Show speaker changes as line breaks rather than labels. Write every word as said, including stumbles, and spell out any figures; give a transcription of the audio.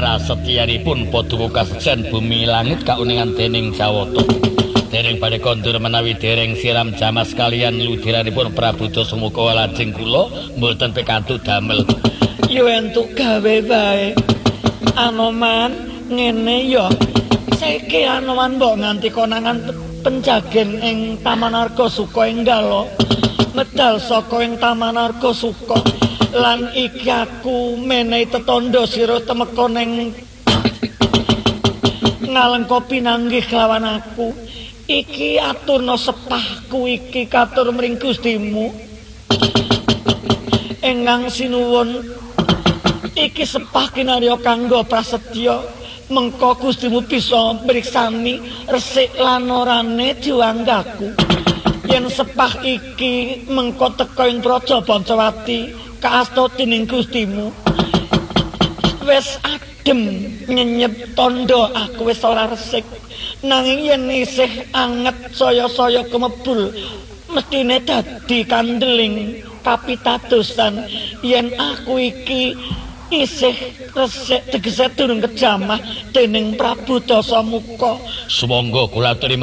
prasetyanipun Paduka kasejan bumi langit kauningan dening Jawata. Dereng badhe kondur menawi dereng siram jamas kalian ludiranipun Prabu Dasamuka lajeng kula mboten pikantuk damel.
Yo entuk gawe bae. Anoman ngene yo. Saiki Anoman mbok nganti konangan penjagen ing Taman Argasuka enggal. Medal saka ing Taman Argasuka lan iki aku menehi tetandha sira temeka ning ngalengkopi nanggih lawan aku. Iki aturna sepahku iki katur mring Gustimu. Enggang sinuwun iki sepah kinarya kanggo prasetya mengko Gustimu bisa mriksani resik lan orane diwanggaku. Yen sepah iki mengko teka ing Praja Pancawati kaasta dening Gustimu wis adem nyenyep tondo aku wis ora resik nanging yen isih anget saya-saya kemebul mestine dadi kandeling kapitadosan yen aku iki isih resik tegese durung kejamah dening Prabu Dasamuka.
Sumangga kula aturi